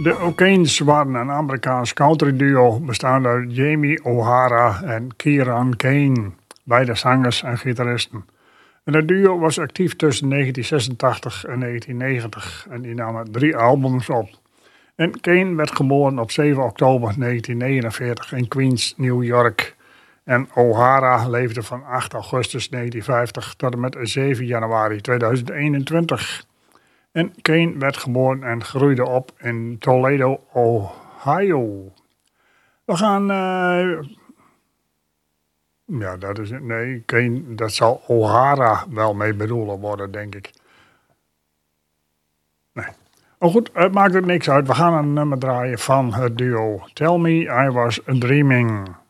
De O'Kanes waren een Amerikaans country duo bestaande uit Jamie O'Hara en Kieran Kane, beide zangers en gitaristen. En het duo was actief tussen 1986 en 1990 en die namen 3 albums op. En Kane werd geboren op 7 oktober 1949 in Queens, New York. En O'Hara leefde van 8 augustus 1950 tot en met 7 januari 2021. En Kane werd geboren en groeide op in Toledo, Ohio. We gaan... ja, dat is het. Nee, Kane, dat zal O'Hara wel mee bedoelen worden, denk ik. Nee. Maar goed, het maakt er niks uit. We gaan een nummer draaien van het duo Tell Me I Was Dreaming.